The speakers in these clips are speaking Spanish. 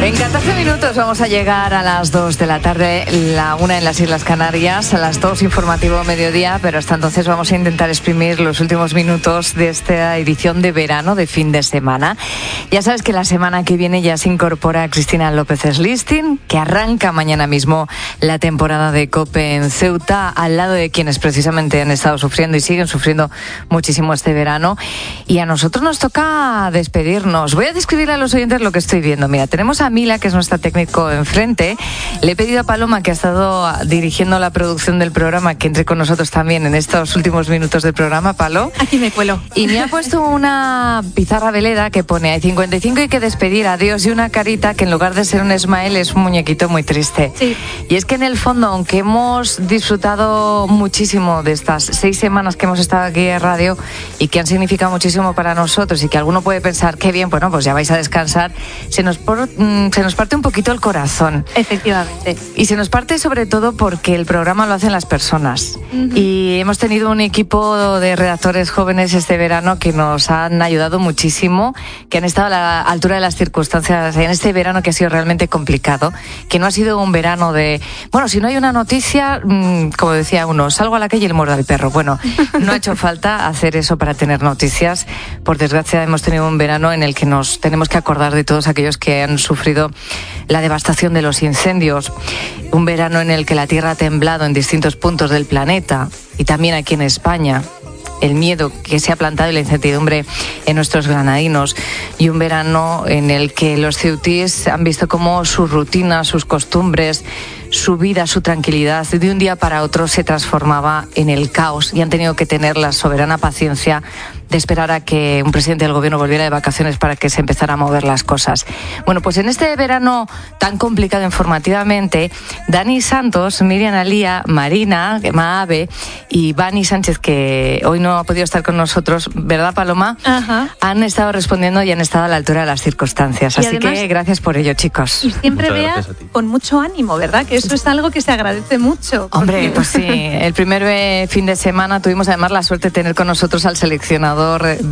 En 14 minutos vamos a llegar a las 2 de la tarde, la 1 en las Islas Canarias, a las 2 informativo mediodía, pero hasta entonces vamos a intentar exprimir los últimos minutos de esta edición de verano, de fin de semana. Ya sabes que la semana que viene ya se incorpora Cristina López Slistin, que arranca mañana mismo la temporada de COPE en Ceuta, al lado de quienes precisamente han estado sufriendo y siguen sufriendo muchísimo este verano. Y a nosotros nos toca despedirnos. Voy a describirle a los oyentes lo que estoy viendo. Mira, tenemos a Mila, que es nuestra técnico enfrente. Le he pedido a Paloma, que ha estado dirigiendo la producción del programa, que entre con nosotros también en estos últimos minutos del programa. Palo. Aquí me cuelo. Y me ha puesto una pizarra veleda que pone: hay 55, hay que despedir, adiós, y una carita que en lugar de ser un smile es un muñequito muy triste. Sí. Y es que en el fondo, aunque hemos disfrutado muchísimo de estas 6 semanas que hemos estado aquí en radio y que han significado muchísimo para nosotros, y que alguno puede pensar, qué bien, bueno, pues ya vais a descansar, se nos parte un poquito el corazón. Efectivamente. Y se nos parte sobre todo porque el programa lo hacen las personas. Uh-huh. Y hemos tenido un equipo de redactores jóvenes este verano que nos han ayudado muchísimo, que han estado a la altura de las circunstancias en este verano que ha sido realmente complicado, que no ha sido un verano de, bueno, si no hay una noticia, como decía uno, salgo a la calle y le muerdo al perro. Bueno, no ha hecho falta hacer eso para tener noticias. Por desgracia hemos tenido un verano en el que nos tenemos que acordar de todos aquellos que han sufrido la devastación de los incendios, un verano en el que la tierra ha temblado en distintos puntos del planeta y también aquí en España, el miedo que se ha plantado y la incertidumbre en nuestros granadinos, y un verano en el que los ceutíes han visto cómo sus rutinas, sus costumbres, su vida, su tranquilidad, de un día para otro se transformaba en el caos, y han tenido que tener la soberana paciencia de esperar a que un presidente del gobierno volviera de vacaciones para que se empezara a mover las cosas. Bueno, pues en este verano tan complicado informativamente, Dani Santos, Miriam Alía, Marina, Maave y Vani Sánchez, que hoy no ha podido estar con nosotros, ¿verdad, Paloma? Ajá. Han estado respondiendo y han estado a la altura de las circunstancias. Así además, que gracias por ello, chicos. Y siempre vea con mucho ánimo, ¿verdad? Que eso es algo que se agradece mucho. Hombre, pues sí. El primer fin de semana tuvimos además la suerte de tener con nosotros al seleccionador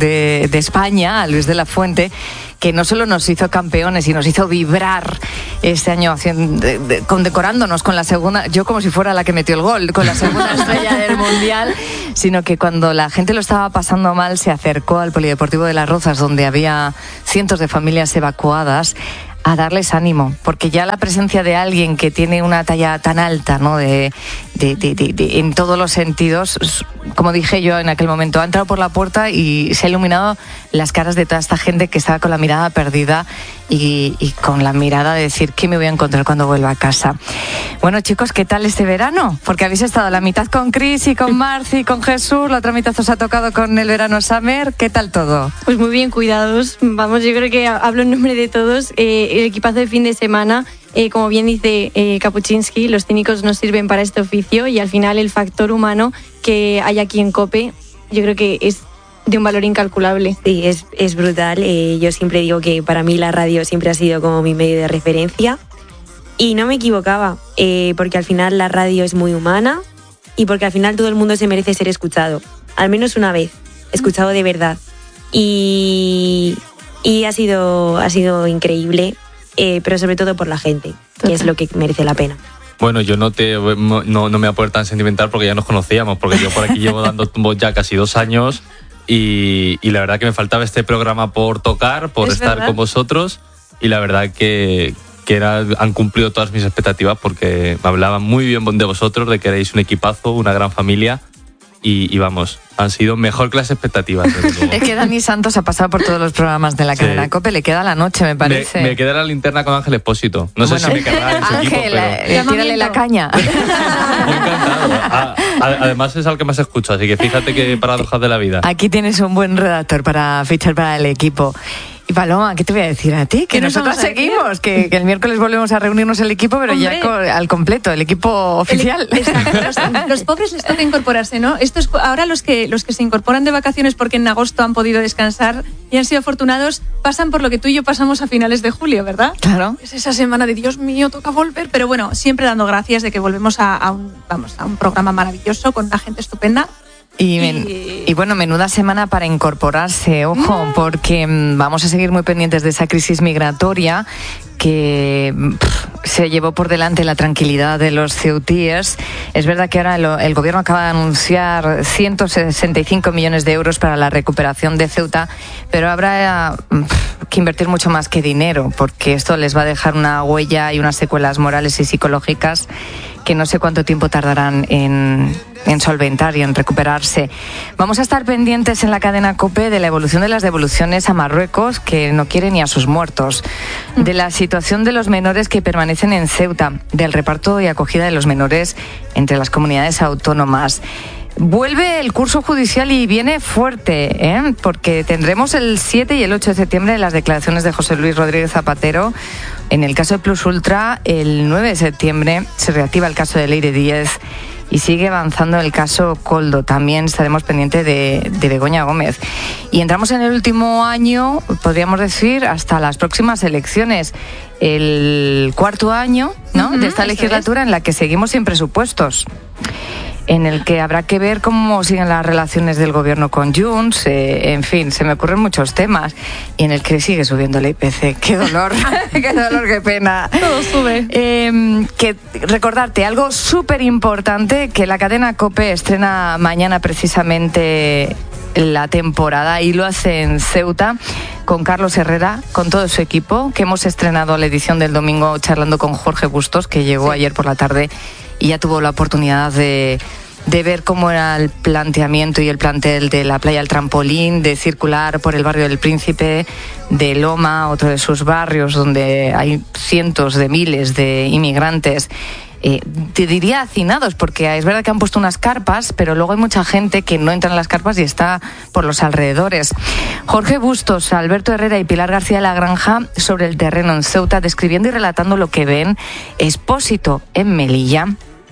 de España, a Luis de la Fuente, que no solo nos hizo campeones y nos hizo vibrar este año condecorándonos con la segunda, yo como si fuera la que metió el gol, con la segunda estrella del Mundial, sino que cuando la gente lo estaba pasando mal se acercó al Polideportivo de Las Rozas, donde había cientos de familias evacuadas, a darles ánimo, porque ya la presencia de alguien que tiene una talla tan alta, ¿no? de en todos los sentidos, como dije yo en aquel momento, ha entrado por la puerta y se ha iluminado las caras de toda esta gente que estaba con la mirada perdida y con la mirada de decir, ¿qué me voy a encontrar cuando vuelva a casa? Bueno, chicos, ¿qué tal este verano? Porque habéis estado la mitad con Cris y con Marci y con Jesús, la otra mitad os ha tocado con el verano Summer. ¿Qué tal todo? Pues muy bien, cuidados. Vamos, yo creo que hablo en nombre de todos. El equipazo de fin de semana, como bien dice Kapuczynski, los cínicos nos sirven para este oficio, y al final el factor humano que hay aquí en COPE, yo creo que es de un valor incalculable. Sí, es brutal. Yo siempre digo que para mí la radio siempre ha sido como mi medio de referencia, y no me equivocaba, porque al final la radio es muy humana y porque al final todo el mundo se merece ser escuchado, al menos una vez, escuchado de verdad. Y ha sido increíble, pero sobre todo por la gente, que es lo que merece la pena. Bueno, yo no me voy a poner tan sentimental porque ya nos conocíamos, porque yo por aquí llevo dando tumbos ya casi 2 años y la verdad que me faltaba este programa por tocar, por estar con vosotros, y la verdad que han cumplido todas mis expectativas, porque me hablaban muy bien de vosotros, de que erais un equipazo, una gran familia. Y vamos, han sido mejor que las expectativas. Es que Dani Santos ha pasado por todos los programas de la cadena COPE, le queda la noche, me parece. Me queda la linterna con Ángel Expósito. No sé si me quedará en su equipo, pero... tírale la caña. Muy encantado. Además es al que más escucho, así que fíjate qué paradojas de la vida. Aquí tienes un buen redactor para fichar para el equipo. Y Paloma, ¿qué te voy a decir a ti? Que nosotros seguimos, que el miércoles volvemos a reunirnos el equipo, pero hombre, ya al completo, el equipo oficial. Los pobres les toca incorporarse, ¿no? Esto es ahora los que se incorporan de vacaciones porque en agosto han podido descansar y han sido afortunados, pasan por lo que tú y yo pasamos a finales de julio, ¿verdad? Claro. Es esa semana de Dios mío, toca volver, pero bueno, siempre dando gracias de que volvemos a un programa maravilloso con una gente estupenda. Y bueno, menuda semana para incorporarse, ojo, porque vamos a seguir muy pendientes de esa crisis migratoria que se llevó por delante la tranquilidad de los ceutíes. Es verdad que ahora el gobierno acaba de anunciar 165 millones de euros para la recuperación de Ceuta, pero habrá que invertir mucho más que dinero, porque esto les va a dejar una huella y unas secuelas morales y psicológicas que no sé cuánto tiempo tardarán en solventar y en recuperarse. Vamos a estar pendientes en la cadena COPE de la evolución de las devoluciones a Marruecos, que no quiere ni a sus muertos, de la situación de los menores que permanecen en Ceuta, del reparto y acogida de los menores entre las comunidades autónomas. Vuelve el curso judicial y viene fuerte, porque tendremos el 7 y el 8 de septiembre las declaraciones de José Luis Rodríguez Zapatero. En el caso de Plus Ultra, el 9 de septiembre se reactiva el caso de Leire Díez y sigue avanzando el caso Koldo. También estaremos pendientes de Begoña Gómez. Y entramos en el último año, podríamos decir, hasta las próximas elecciones. El cuarto año, ¿no?, de esta legislatura en la que seguimos sin presupuestos, en el que habrá que ver cómo siguen las relaciones del gobierno con Junts, en fin, se me ocurren muchos temas, y en el que sigue subiendo el IPC. ¡Qué dolor! ¡Qué dolor, qué pena! Todo sube. Que recordarte algo súper importante, que la cadena COPE estrena mañana precisamente la temporada, y lo hace en Ceuta con Carlos Herrera, con todo su equipo, que hemos estrenado la edición del domingo charlando con Jorge Bustos, que llegó ayer por la tarde y ya tuvo la oportunidad de ver cómo era el planteamiento y el plantel de la Playa del Trampolín, de circular por el barrio del Príncipe, de Loma, otro de sus barrios donde hay cientos de miles de inmigrantes. Te diría hacinados, porque es verdad que han puesto unas carpas, pero luego hay mucha gente que no entra en las carpas y está por los alrededores. Jorge Bustos, Alberto Herrera y Pilar García de la Granja sobre el terreno en Ceuta, describiendo y relatando lo que ven. Expósito en Melilla.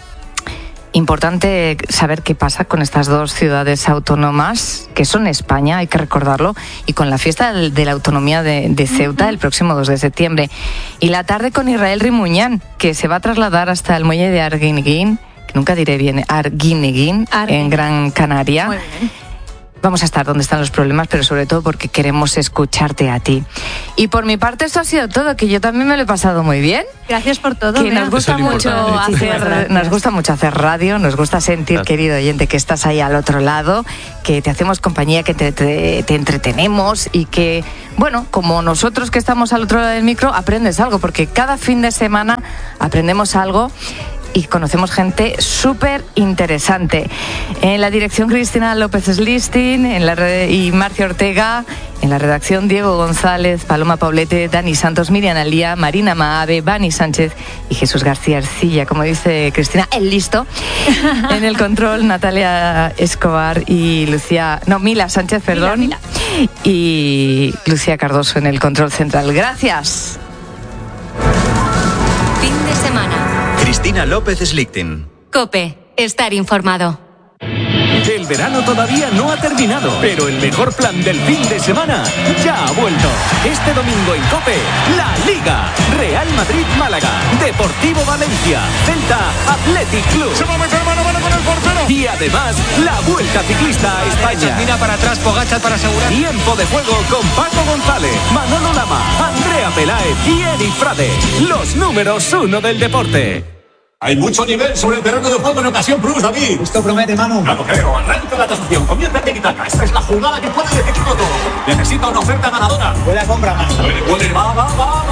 Importante saber qué pasa con estas dos ciudades autónomas, que son España, hay que recordarlo, y con la fiesta de la autonomía de Ceuta el próximo 2 de septiembre. Y la tarde con Israel Rimuñán, que se va a trasladar hasta el muelle de Arguineguín, que nunca diré bien, Arguineguín, en Gran Canaria. Muy bien. Vamos a estar donde están los problemas, pero sobre todo porque queremos escucharte a ti. Y por mi parte esto ha sido todo, que yo también me lo he pasado muy bien. Gracias por todo. Que nos gusta mucho hacer radio, nos gusta sentir, querido oyente, que estás ahí al otro lado, que te hacemos compañía, que te entretenemos y que, bueno, como nosotros que estamos al otro lado del micro, aprendes algo, porque cada fin de semana aprendemos algo y conocemos gente súper interesante. En la dirección, Cristina López Slistin, y Marcia Ortega. En la redacción, Diego González, Paloma Paulete, Dani Santos, Miriam Alía, Marina Maave, Bani Sánchez y Jesús García Arcilla, como dice Cristina, el listo. En el control, Natalia Escobar y Mila Sánchez, perdón. Mila. Y Lucía Cardoso en el control central. Gracias. Fin de semana. Cristina López Slichting. COPE. Estar informado. El verano todavía no ha terminado, pero el mejor plan del fin de semana ya ha vuelto. Este domingo en COPE, La Liga. Real Madrid-Málaga, Deportivo Valencia, Celta, Athletic Club. Se va a meter mano con el portero. Y además, la Vuelta Ciclista a España. Mira para atrás, Pogačar para asegurar. Tiempo de juego con Paco González, Manolo Lama, Andrea Peláez y Eric Frade. Los números 1 del deporte. Hay mucho nivel sobre el terreno de juego en ocasión Plus, David. Esto promete, Manu. No lo creo. Arranca la tasación. Comienza el tiki-taka. Esta es la jugada que puede decidirlo todo. Necesita una oferta ganadora. Buena compra, Manu. Puede. Va.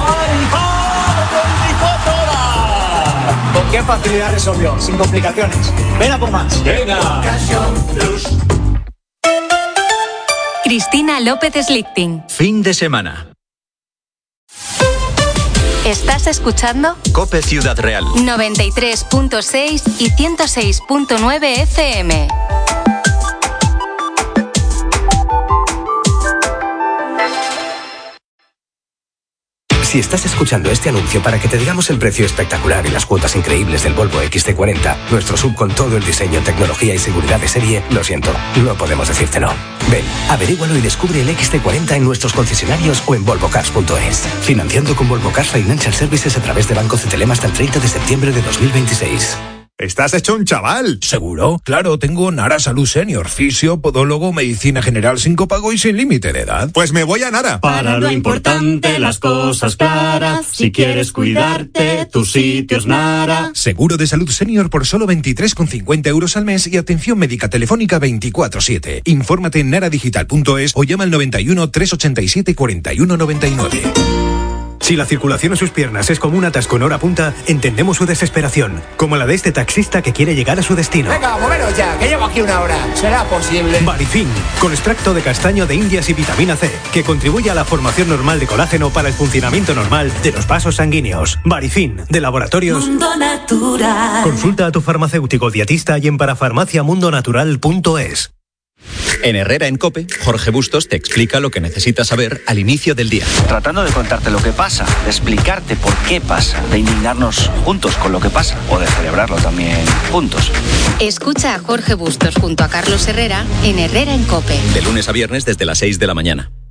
¿Con qué facilidad resolvió? Sin complicaciones. Ven a por más. Venga. Ocasión Plus. Cristina López Slichting. Fin de semana. ¿Estás escuchando? COPE Ciudad Real. 93.6 y 106.9 FM. Si estás escuchando este anuncio para que te digamos el precio espectacular y las cuotas increíbles del Volvo XC40, nuestro SUV con todo el diseño, tecnología y seguridad de serie, lo siento, no podemos decírtelo. Ven, averígualo y descubre el XC40 en nuestros concesionarios o en volvocars.es. Financiando con Volvo Cars Financial Services a través de Banco CTLM hasta el 30 de septiembre de 2026. estás hecho un chaval. ¿Seguro? Claro, tengo Nara Salud Senior, fisio, podólogo, medicina general sin copago y sin límite de edad. Pues me voy a Nara. Para lo importante, las cosas claras. Si quieres cuidarte, tu sitio es Nara. Seguro de salud senior por solo 23,50 euros al mes y atención médica telefónica 24/7. Infórmate en naradigital.es o llama al 91 387 41 99. Si la circulación en sus piernas es como un atasco en hora punta, entendemos su desesperación, como la de este taxista que quiere llegar a su destino. Venga, moveros ya, que llevo aquí una hora. ¿Será posible? Barifin, con extracto de castaño de Indias y vitamina C, que contribuye a la formación normal de colágeno para el funcionamiento normal de los vasos sanguíneos. Barifin, de Laboratorios Mundo Natural. Consulta a tu farmacéutico dietista y en parafarmaciamundonatural.es. En Herrera en COPE, Jorge Bustos te explica lo que necesitas saber al inicio del día. Tratando de contarte lo que pasa, de explicarte por qué pasa, de indignarnos juntos con lo que pasa o de celebrarlo también juntos. Escucha a Jorge Bustos junto a Carlos Herrera en Herrera en COPE. De lunes a viernes desde las 6 de la mañana.